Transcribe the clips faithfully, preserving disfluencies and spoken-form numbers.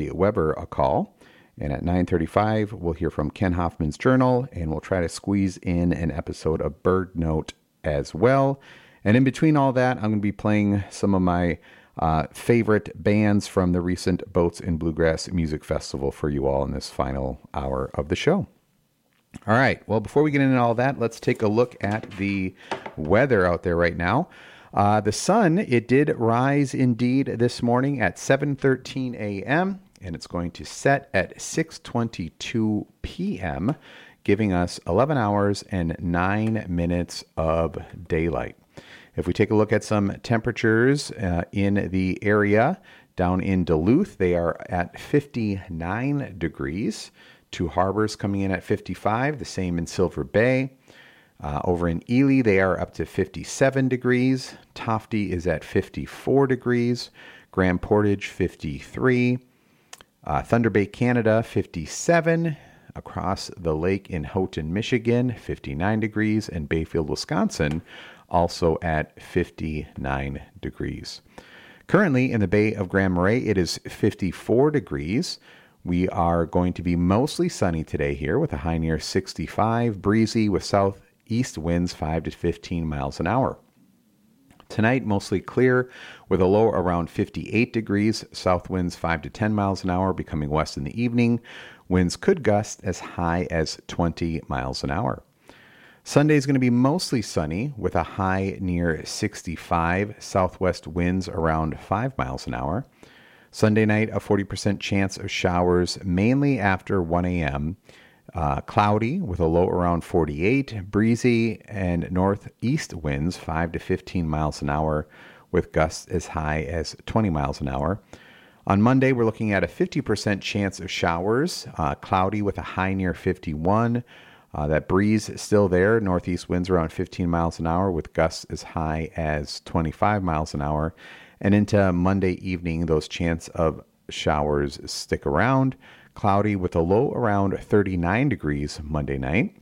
Weber a call. And at nine thirty-five, we'll hear from Ken Hoffman's Journal, and we'll try to squeeze in an episode of Bird Note as well. And in between all that, I'm going to be playing some of my uh, favorite bands from the recent Boats and Bluegrass Music Festival for you all in this final hour of the show. All right. Well, before we get into all that, let's take a look at the weather out there right now. Uh, the sun, it did rise indeed this morning at seven thirteen a.m., and it's going to set at six twenty-two p.m., giving us eleven hours and nine minutes of daylight. If we take a look at some temperatures uh, in the area, down in Duluth, they are at fifty-nine degrees. Two Harbors coming in at fifty-five, the same in Silver Bay. Uh, over in Ely, they are up to fifty-seven degrees. Tofty is at fifty-four degrees. Grand Portage, fifty-three. Uh, Thunder Bay, Canada, fifty-seven. Across the lake in Houghton, Michigan, fifty-nine degrees. And Bayfield, Wisconsin, also at fifty-nine degrees. Currently in the Bay of Grand Marais, it is fifty-four degrees. We are going to be mostly sunny today here with a high near sixty-five, breezy with southeast winds five to fifteen miles an hour. Tonight, mostly clear with a low around fifty-eight degrees, south winds five to ten miles an hour, becoming west in the evening. Winds could gust as high as twenty miles an hour. Sunday is going to be mostly sunny with a high near sixty-five, southwest winds around five miles an hour. Sunday night, a forty percent chance of showers, mainly after one a.m. Uh, cloudy with a low around forty-eight, breezy and northeast winds five to fifteen miles an hour with gusts as high as twenty miles an hour. On Monday, we're looking at a fifty percent chance of showers, uh, cloudy with a high near fifty-one. Uh, that breeze is still there, northeast winds around fifteen miles an hour with gusts as high as twenty-five miles an hour. And into Monday evening, those chance of showers stick around. Cloudy with a low around thirty-nine degrees Monday night.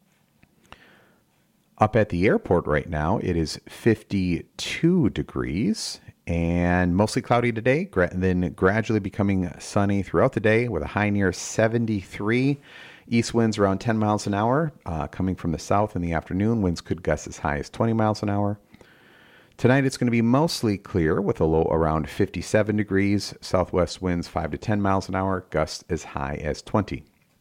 Up at the airport right now, it is fifty-two degrees and mostly cloudy today, gra- then gradually becoming sunny throughout the day with a high near seventy-three. East winds around ten miles an hour, uh, coming from the south in the afternoon. Winds could gust as high as twenty miles an hour. Tonight it's going to be mostly clear with a low around fifty-seven degrees, southwest winds five to ten miles an hour, gusts as high as twenty.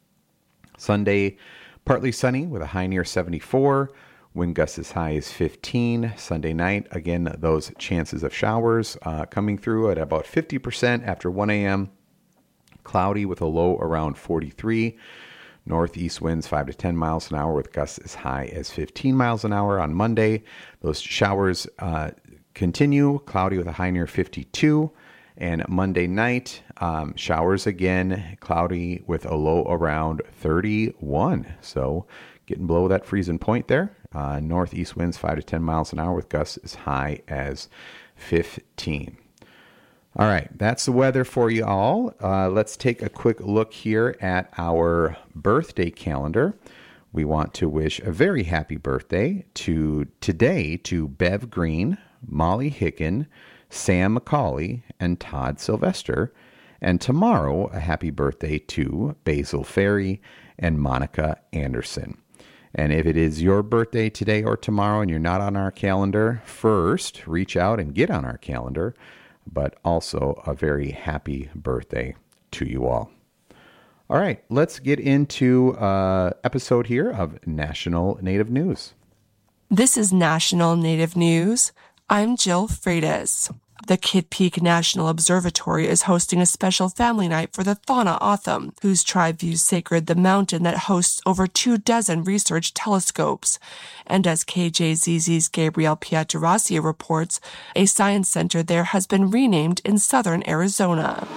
Sunday, partly sunny with a high near seventy-four, wind gusts as high as fifteen. Sunday night, again, those chances of showers uh, coming through at about fifty percent after one a.m. Cloudy with a low around forty-three. Northeast winds five to ten miles an hour with gusts as high as fifteen miles an hour on Monday. Those showers uh, continue, cloudy with a high near fifty-two. And Monday night, um, showers again, cloudy with a low around thirty-one. So getting below that freezing point there. Uh, northeast winds five to ten miles an hour with gusts as high as fifteen. All right, that's the weather for you all. Uh, let's take a quick look here at our birthday calendar. We want to wish a very happy birthday to today to Bev Green, Molly Hicken, Sam McCauley, and Todd Sylvester. And tomorrow, a happy birthday to Basil Ferry and Monica Anderson. And if it is your birthday today or tomorrow and you're not on our calendar, first reach out and get on our calendar. But also a very happy birthday to you all. All right, let's get into uh episode here of National Native News. This is National Native News. I'm Jill Freitas. The Kitt Peak National Observatory is hosting a special family night for the Thana Otham, whose tribe views sacred the mountain that hosts over two dozen research telescopes. And as K J Z Z's Gabrielle Pietrassi reports, a science center there has been renamed in southern Arizona.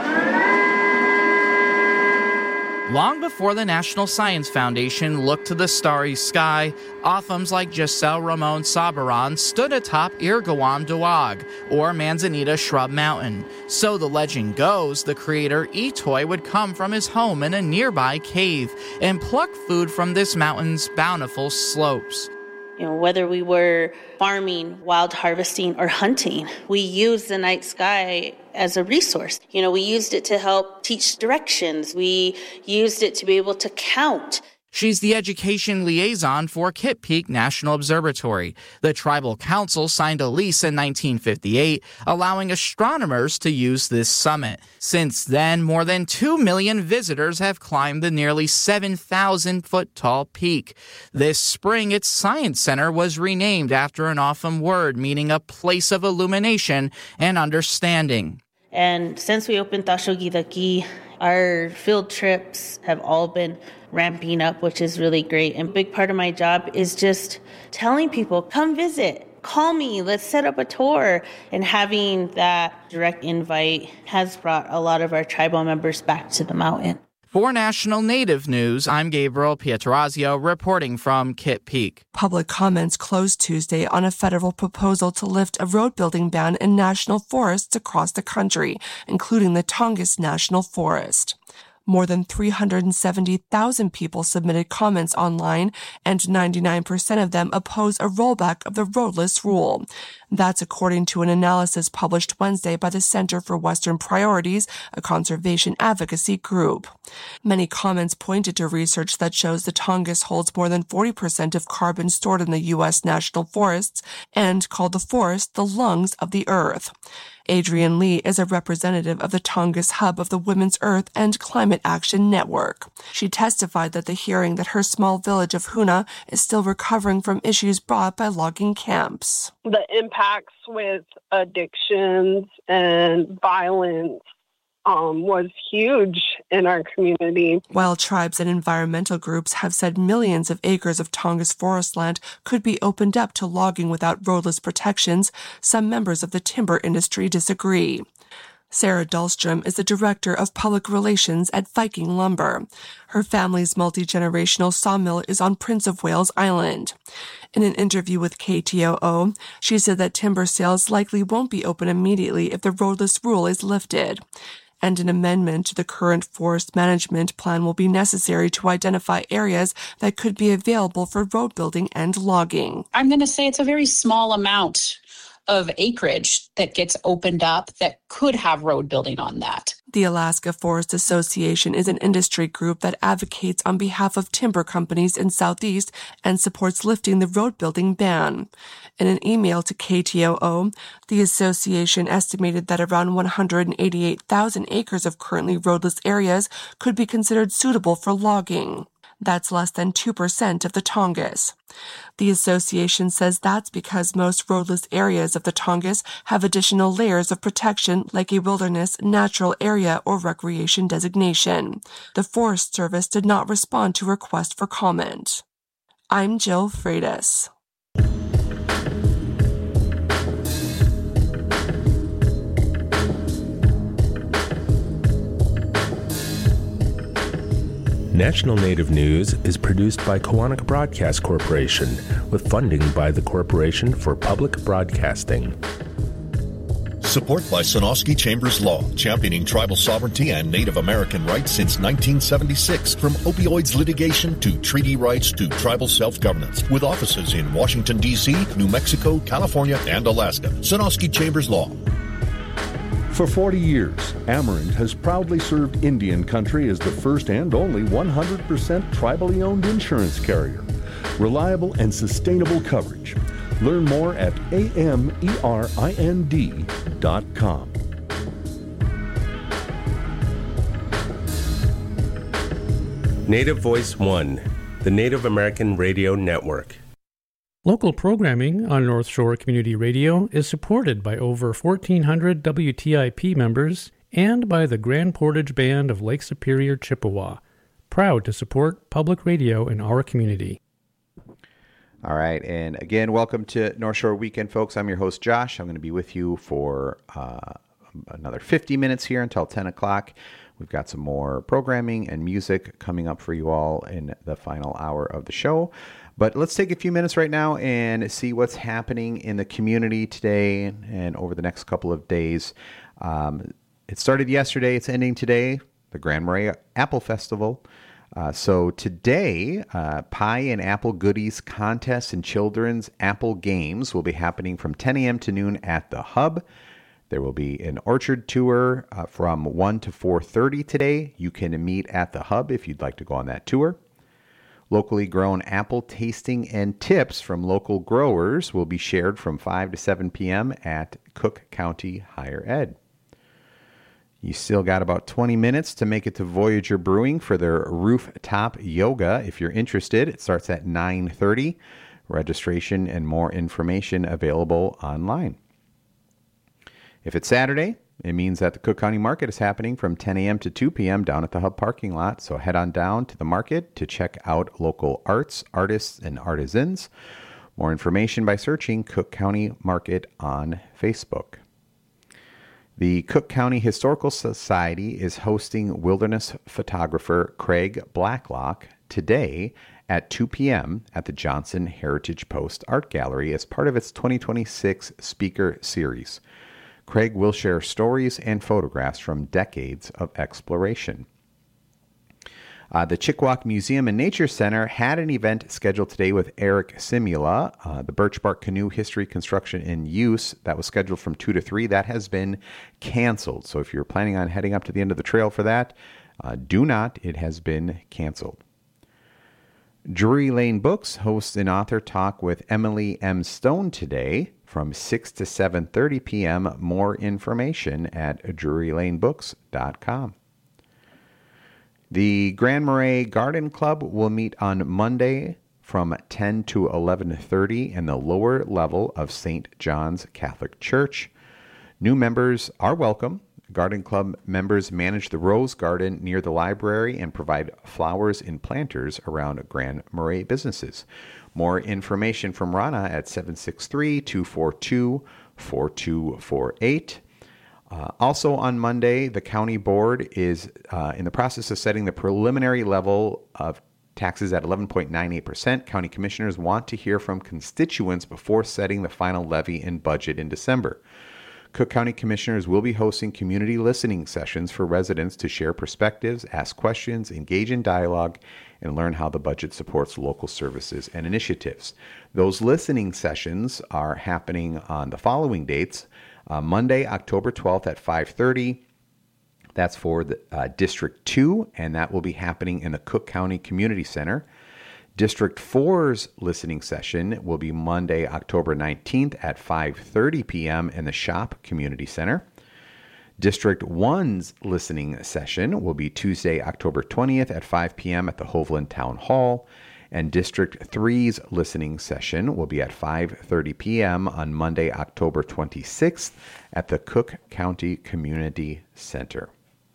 Long before the National Science Foundation looked to the starry sky, Othams like Giselle Ramon Sabaran stood atop Irgawam Dawag, or Manzanita Shrub Mountain. So the legend goes, the creator Etoy would come from his home in a nearby cave and pluck food from this mountain's bountiful slopes. You know, whether we were farming, wild harvesting, or hunting, we used the night sky as a resource. You know, we used it to help teach directions. We used it to be able to count. She's the education liaison for Kitt Peak National Observatory. The Tribal Council signed a lease in nineteen fifty-eight, allowing astronomers to use this summit. Since then, more than two million visitors have climbed the nearly seven thousand foot tall peak. This spring, its science center was renamed after an O'odham word meaning a place of illumination and understanding. And since we opened Tashogidaki, our field trips have all been ramping up, which is really great. And a big part of my job is just telling people, come visit, call me, let's set up a tour. And having that direct invite has brought a lot of our tribal members back to the mountain. For National Native News, I'm Gabriel Pietrorazio reporting from Kitt Peak. Public comments closed Tuesday on a federal proposal to lift a road building ban in national forests across the country, including the Tongass National Forest. More than three hundred seventy thousand people submitted comments online, and ninety-nine percent of them oppose a rollback of the roadless rule. That's according to an analysis published Wednesday by the Center for Western Priorities, a conservation advocacy group. Many comments pointed to research that shows the Tongass holds more than forty percent of carbon stored in the U S national forests and called the forest the lungs of the earth. Adrienne Lee is a representative of the Tongass hub of the Women's Earth and Climate Action Network. She testified at the hearing that her small village of Huna is still recovering from issues brought by logging camps. The impacts with addictions and violence um, was huge in our community. While tribes and environmental groups have said millions of acres of Tongass forest land could be opened up to logging without roadless protections, some members of the timber industry disagree. Sarah Dahlstrom is the director of public relations at Viking Lumber. Her family's multi-generational sawmill is on Prince of Wales Island. In an interview with K T O O, she said that timber sales likely won't be open immediately if the roadless rule is lifted. And an amendment to the current forest management plan will be necessary to identify areas that could be available for road building and logging. I'm going to say it's a very small amount of acreage that gets opened up that could have road building on that. The Alaska Forest Association is an industry group that advocates on behalf of timber companies in Southeast and supports lifting the road building ban. In an email to K T O O, the association estimated that around one hundred eighty-eight thousand acres of currently roadless areas could be considered suitable for logging. That's less than two percent of the Tongass. The association says that's because most roadless areas of the Tongass have additional layers of protection like a wilderness, natural area, or recreation designation. The Forest Service did not respond to request for comment. I'm Jill Freitas. National Native News is produced by Kawanak Broadcast Corporation with funding by the Corporation for Public Broadcasting. Support by Sonosky Chambers Law, championing tribal sovereignty and Native American rights since nineteen seventy-six. From opioids litigation to treaty rights to tribal self-governance. With offices in Washington, D C, New Mexico, California, and Alaska. Sonosky Chambers Law. For forty years, Amerant has proudly served Indian country as the first and only one hundred percent tribally owned insurance carrier. Reliable and sustainable coverage. Learn more at A M E R I N D dot com. Native Voice One, the Native American Radio Network. Local programming on North Shore Community Radio is supported by over fourteen hundred W T I P members and by the Grand Portage Band of Lake Superior, Chippewa, proud to support public radio in our community. All right, and again, welcome to North Shore Weekend, folks. I'm your host, Josh. I'm going to be with you for uh, another fifty minutes here until ten o'clock. We've got some more programming and music coming up for you all in the final hour of the show. But let's take a few minutes right now and see what's happening in the community today and over the next couple of days. Um, it started yesterday. It's ending today, the Grand Marais Apple Festival. Uh, so today, uh, pie and apple goodies contests and children's apple games will be happening from ten a.m. to noon at the Hub. There will be an orchard tour uh, from one to four thirty today. You can meet at the hub if you'd like to go on that tour. Locally grown apple tasting and tips from local growers will be shared from five to seven p.m. at Cook County Higher Ed. You still got about twenty minutes to make it to Voyager Brewing for their rooftop yoga. If you're interested, it starts at nine thirty. Registration and more information available online. If it's Saturday, it means that the Cook County Market is happening from ten a.m. to two p.m. down at the Hub parking lot. So head on down to the market to check out local arts, artists, and artisans. More information by searching Cook County Market on Facebook. The Cook County Historical Society is hosting wilderness photographer Craig Blacklock today at two p.m. at the Johnson Heritage Post Art Gallery as part of its twenty twenty-six speaker series. Craig will share stories and photographs from decades of exploration. Uh, the Chickawauk Museum and Nature Center had an event scheduled today with Eric Simula, uh, the Birch Bark Canoe History, Construction, and Use. That was scheduled from two to three. That has been canceled. So if you're planning on heading up to the end of the trail for that, uh, do not. It has been canceled. Drury Lane Books hosts an author talk with Emily M. Stone today from six to seven thirty p.m. More information at drury lane books dot com. The Grand Marais Garden Club will meet on Monday from ten to eleven thirty in the lower level of Saint John's Catholic Church. New members are welcome. Garden Club members manage the Rose Garden near the library and provide flowers and planters around Grand Marais businesses. More information from Rana at seven six three, two four two, four two four eight. Uh, also on Monday, the county board is uh, in the process of setting the preliminary level of taxes at eleven point nine eight percent. County commissioners want to hear from constituents before setting the final levy and budget in December. Cook County commissioners will be hosting community listening sessions for residents to share perspectives, ask questions, engage in dialogue, and learn how the budget supports local services and initiatives. Those listening sessions are happening on the following dates. Uh, Monday, October twelfth at five thirty. That's for the, uh, District two, and that will be happening in the Cook County Community Center. District four's listening session will be Monday, October nineteenth at five thirty p.m. in the Shop Community Center. District one's listening session will be Tuesday, October twentieth at five p.m. at the Hovland Town Hall. And District three's listening session will be at five thirty p.m. on Monday, October twenty-sixth at the Cook County Community Center.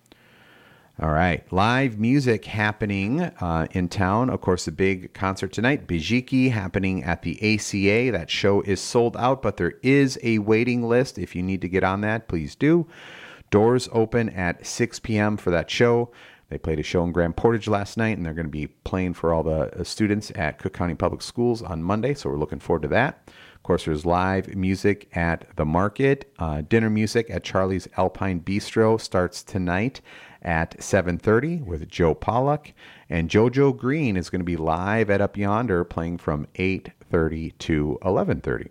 All right, live music happening uh, in town. Of course, the big concert tonight, Bijiki, happening at the A C A. That show is sold out, but there is a waiting list. If you need to get on that, please do. Doors open at six p.m. for that show. They played a show in Grand Portage last night, and they're going to be playing for all the students at Cook County Public Schools on Monday, so we're looking forward to that. Of course, there's live music at the market. Uh, dinner music at Charlie's Alpine Bistro starts tonight at seven thirty with Joe Pollock. And JoJo Green is going to be live at Up Yonder playing from eight thirty to eleven thirty.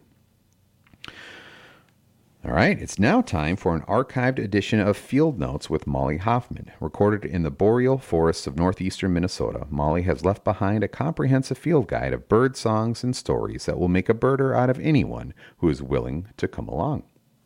All right, it's now time for an archived edition of Field Notes with Molly Hoffman. Recorded in the boreal forests of northeastern Minnesota, Molly has left behind a comprehensive field guide of bird songs and stories that will make a birder out of anyone who is willing to come along.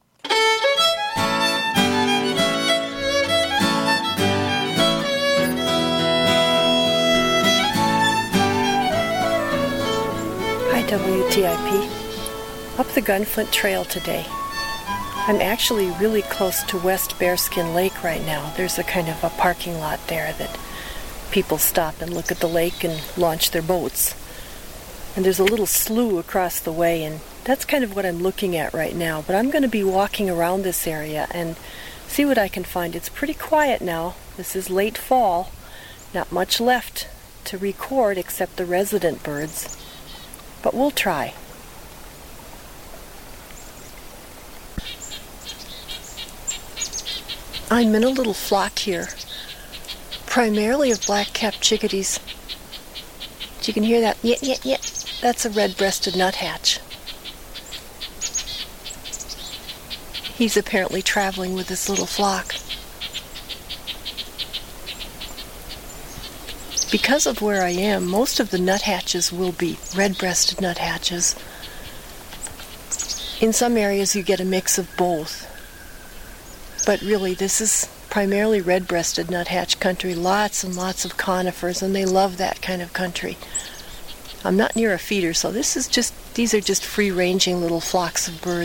Hi, W T I P. Up the Gunflint Trail today. I'm actually really close to West Bearskin Lake right now. There's a kind of a parking lot there that people stop and look at the lake and launch their boats. And there's a little slough across the way, and that's kind of what I'm looking at right now. But I'm going to be walking around this area and see what I can find. It's pretty quiet now. This is late fall. Not much left to record except the resident birds. But we'll try. I'm in a little flock here, primarily of black-capped chickadees. You can hear that, yet, yet, yet. That's a red-breasted nuthatch. He's apparently traveling with this little flock. Because of where I am, most of the nuthatches will be red-breasted nuthatches. In some areas you get a mix of both. But really, this is primarily red-breasted nuthatch country, lots and lots of conifers, and they love that kind of country. I'm not near a feeder, so this is just, these are just free-ranging little flocks of birds.